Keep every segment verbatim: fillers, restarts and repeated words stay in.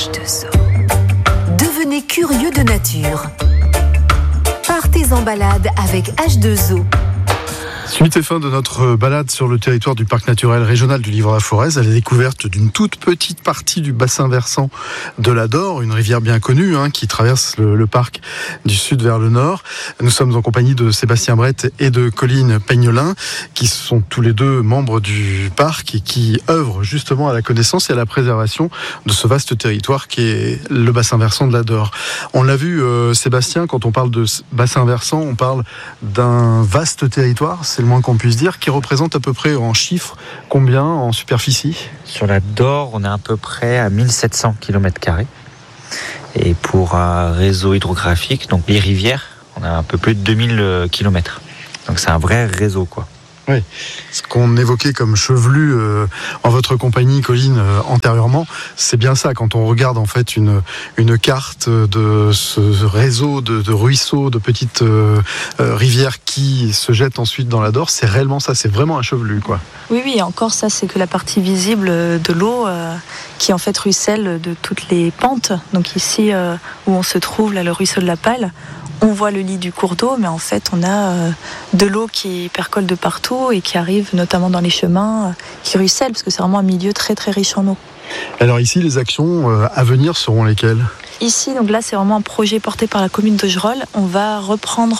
H deux O. Devenez curieux de nature. Partez en balade avec H deux O. Suite et fin de notre balade sur le territoire du parc naturel régional du Livre-la-Forez, à la découverte d'une toute petite partie du bassin versant de l'Adore, une rivière bien connue hein, qui traverse le, le parc du sud vers le nord. Nous sommes en compagnie de Sébastien Brett et de Colline Pegnolin, qui sont tous les deux membres du parc et qui œuvrent justement à la connaissance et à la préservation de ce vaste territoire qui est le bassin versant de l'Adore. On l'a vu, euh, Sébastien, quand on parle de bassin versant, on parle d'un vaste territoire, c'est le moins qu'on puisse dire, qui représente à peu près en chiffres combien en superficie ? Sur l'Adore, on est à peu près à mille sept cents kilomètres carrés. Et pour un réseau hydrographique, donc les rivières, on a un peu plus de deux mille kilomètres. Donc c'est un vrai réseau, quoi. Oui, ce qu'on évoquait comme chevelu euh, en votre compagnie, Colline, euh, antérieurement, c'est bien ça. Quand on regarde en fait une, une carte de ce réseau de, de ruisseaux, de petites euh, euh, rivières qui se jettent ensuite dans l'Adore, c'est réellement ça, c'est vraiment un chevelu, quoi. Oui, oui, encore ça, c'est que la partie visible de l'eau euh, qui en fait ruisselle de toutes les pentes. Donc ici, euh, où on se trouve, là, le ruisseau de la Palle, on voit le lit du cours d'eau, mais en fait, on a euh, de l'eau qui percole de partout et qui arrive notamment dans les chemins, euh, qui ruisselle, parce que c'est vraiment un milieu très très riche en eau. Alors ici, les actions euh, à venir seront lesquelles ? Ici, donc là, c'est vraiment un projet porté par la commune de Gerolles. On va reprendre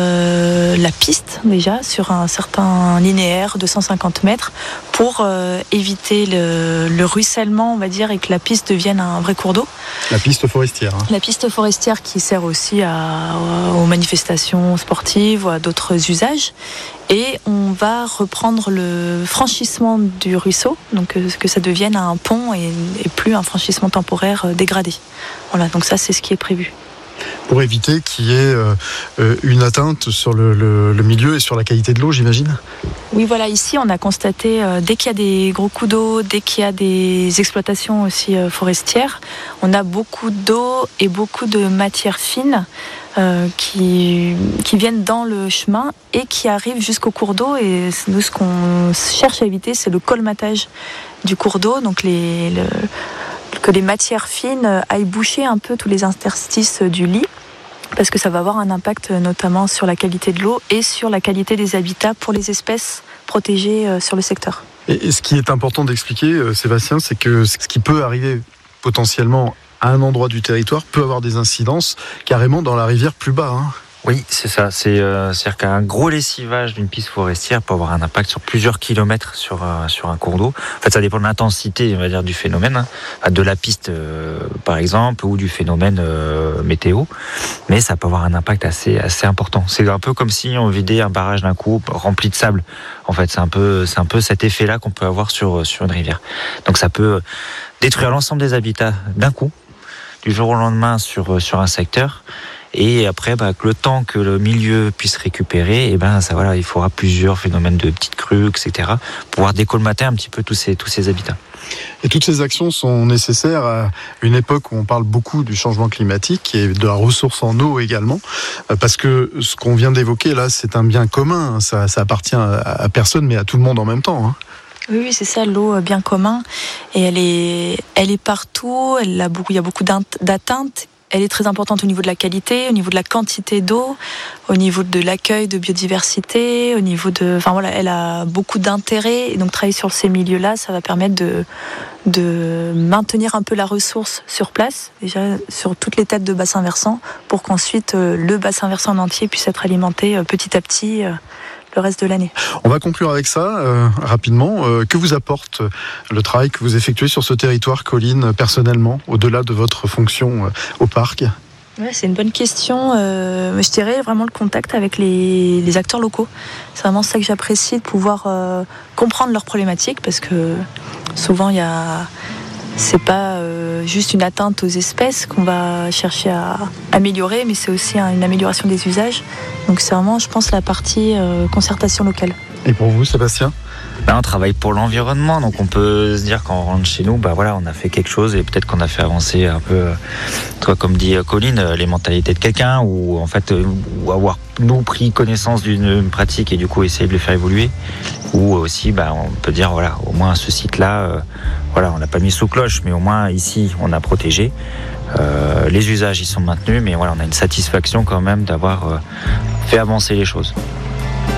euh, la piste déjà sur un certain linéaire de cent cinquante mètres pour euh, éviter le, le ruissellement, on va dire, et que la piste devienne un vrai cours d'eau. La piste forestière. Hein. La piste forestière qui sert aussi à, aux manifestations sportives ou à d'autres usages. Et on va reprendre le franchissement du ruisseau, donc que ça devienne un pont et, et plus un franchissement temporaire dégradé. Voilà, donc ça c'est ce qui est prévu. Pour éviter qu'il y ait euh, une atteinte sur le, le, le milieu et sur la qualité de l'eau, j'imagine ? Oui, voilà, ici on a constaté, euh, dès qu'il y a des gros coups d'eau, dès qu'il y a des exploitations aussi euh, forestières, on a beaucoup d'eau et beaucoup de matières fines euh, qui, qui viennent dans le chemin et qui arrivent jusqu'au cours d'eau. Et nous, ce qu'on cherche à éviter, c'est le colmatage du cours d'eau, donc les... Le, que les matières fines aillent boucher un peu tous les interstices du lit, parce que ça va avoir un impact notamment sur la qualité de l'eau et sur la qualité des habitats pour les espèces protégées sur le secteur. Et ce qui est important d'expliquer, Sébastien, c'est que ce qui peut arriver potentiellement à un endroit du territoire peut avoir des incidences carrément dans la rivière plus bas. Hein. Oui, c'est ça. C'est, euh, c'est-à-dire qu'un gros lessivage d'une piste forestière peut avoir un impact sur plusieurs kilomètres sur, euh, sur un cours d'eau. En fait, ça dépend de l'intensité, on va dire, du phénomène, hein, de la piste, euh, par exemple, ou du phénomène euh, météo. Mais ça peut avoir un impact assez, assez important. C'est un peu comme si on vidait un barrage d'un coup rempli de sable. En fait, c'est un peu, c'est un peu cet effet-là qu'on peut avoir sur, sur une rivière. Donc, ça peut détruire l'ensemble des habitats d'un coup, du jour au lendemain sur, sur un secteur. Et après, bah, que le temps que le milieu puisse récupérer, et ben, ça, voilà, il faudra plusieurs phénomènes de petites crues, et cetera, pour pouvoir décolmater un petit peu tous ces, tous ces habitats. Et toutes ces actions sont nécessaires à une époque où on parle beaucoup du changement climatique et de la ressource en eau également, parce que ce qu'on vient d'évoquer là, c'est un bien commun, ça, ça appartient à personne, mais à tout le monde en même temps. Hein. Oui, oui, c'est ça, l'eau bien commun, et elle est, elle est partout, elle a beaucoup, il y a beaucoup d'atteintes. Elle est très importante au niveau de la qualité, au niveau de la quantité d'eau, au niveau de l'accueil de biodiversité, au niveau de, enfin voilà, elle a beaucoup d'intérêt. Et donc travailler sur ces milieux-là, ça va permettre de de maintenir un peu la ressource sur place, déjà sur toutes les têtes de bassin versant, pour qu'ensuite le bassin versant en entier puisse être alimenté petit à petit le reste de l'année. On va conclure avec ça euh, rapidement. Euh, que vous apporte le travail que vous effectuez sur ce territoire, Colline, personnellement, au-delà de votre fonction euh, au parc ? Ouais, c'est une bonne question. Euh, je dirais vraiment le contact avec les, les acteurs locaux. C'est vraiment ça que j'apprécie, de pouvoir euh, comprendre leurs problématiques, parce que souvent il y a... C'est pas euh, juste une atteinte aux espèces qu'on va chercher à améliorer, mais c'est aussi une amélioration des usages. Donc c'est vraiment, je pense, la partie euh, concertation locale. Et pour vous, Sébastien ? Là, on travaille pour l'environnement, donc on peut se dire quand on rentre chez nous, bah voilà, on a fait quelque chose et peut-être qu'on a fait avancer un peu, toi, comme dit Colline, les mentalités de quelqu'un, ou en fait, ou avoir nous pris connaissance d'une pratique et du coup essayer de le faire évoluer, ou aussi, bah, on peut dire voilà, au moins ce site-là, euh, voilà, on l'a pas mis sous cloche, mais au moins ici, on a protégé. Euh, les usages, ils sont maintenus, mais voilà, on a une satisfaction quand même d'avoir euh, fait avancer les choses.